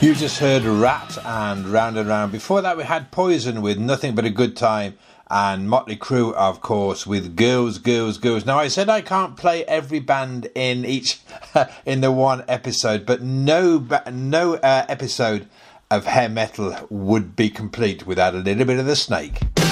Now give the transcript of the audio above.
You just heard Rat and Round and Round. Before that we had Poison with Nothing But a Good Time, and Motley Crue, of course, with Girls, Girls, Girls. Now, I said I can't play every band in each in the one episode, but no episode of hair metal would be complete without a little bit of the Snake.